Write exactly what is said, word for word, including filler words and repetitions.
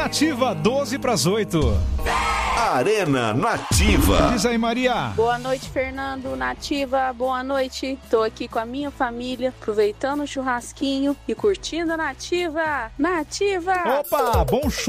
Nativa, doze para as oito. Arena Nativa. Diz aí, Maria. Boa noite, Fernando. Nativa, boa noite. Tô aqui com a minha família, aproveitando o churrasquinho e curtindo a Nativa. Nativa! Opa, bom